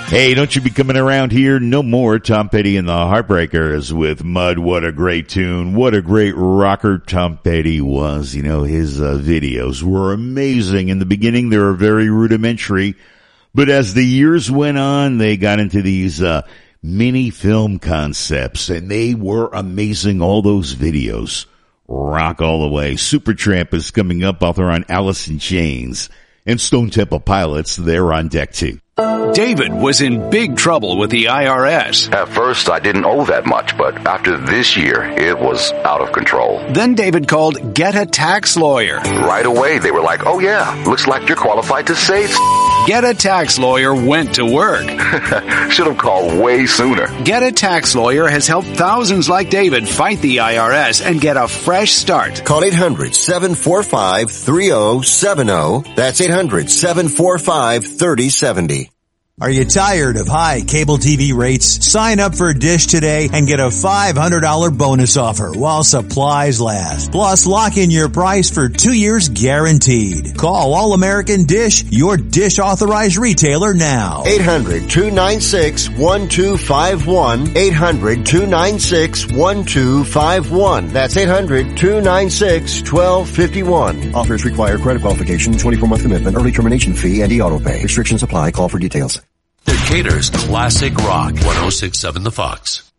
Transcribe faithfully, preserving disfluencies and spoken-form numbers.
Hey, don't you be coming around here no more. Tom Petty and the Heartbreakers with Mud. What a great tune. What a great rocker Tom Petty was. You know, his uh, videos were amazing. In the beginning, they were very rudimentary. But as the years went on, they got into these uh, mini film concepts, and they were amazing. All those videos. Rock all the way. Supertramp is coming up. Author on Alice in Chains. And Stone Temple Pilots, they're on deck too. David was in big trouble with the I R S. At first, I didn't owe that much, but after this year, it was out of control. Then David called Get a Tax Lawyer. Right away, they were like, oh yeah, looks like you're qualified to save. Get a Tax Lawyer went to work. Should have called way sooner. Get a Tax Lawyer has helped thousands like David fight the I R S and get a fresh start. Call eight hundred, seven four five, three oh seven oh. That's eight hundred, seven four five, three oh seven oh. Are you tired of high cable T V rates? Sign up for Dish today and get a five hundred dollars bonus offer while supplies last. Plus, lock in your price for two years guaranteed. Call All American Dish, your Dish authorized retailer now. eight hundred, two nine six, one two five one. eight hundred, two nine six, one two five one. That's eight hundred, two nine six, one two five one. Offers require credit qualification, twenty-four month commitment, early termination fee, and e-auto pay. Restrictions apply. Call for details. Decatur's Classic Rock, one oh six point seven The Fox.